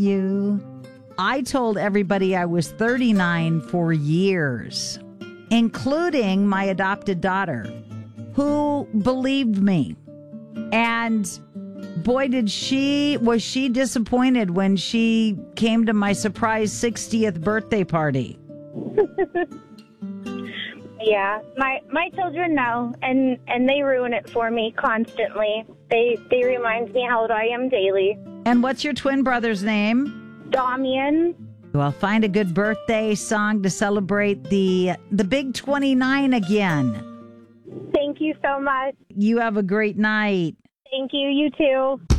you. I told everybody I was 39 for years, including my adopted daughter, who believed me. And boy, was she disappointed when she came to my surprise 60th birthday party. Yeah, my children know, and they ruin it for me constantly. They remind me how old I am daily. And what's your twin brother's name? Damian. Well, find a good birthday song to celebrate the big 29 again. Thank you so much. You have a great night. Thank you. You too.